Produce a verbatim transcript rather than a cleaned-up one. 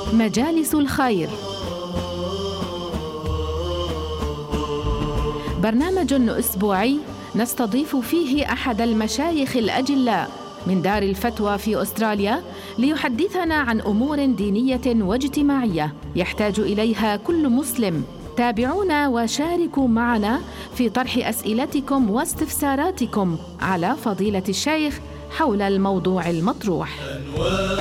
مجالس الخير، برنامج أسبوعي نستضيف فيه أحد المشايخ الأجلاء من دار الفتوى في أستراليا ليحدثنا عن أمور دينية واجتماعية يحتاج إليها كل مسلم. تابعونا وشاركوا معنا في طرح أسئلتكم واستفساراتكم على فضيلة الشيخ حول الموضوع المطروح.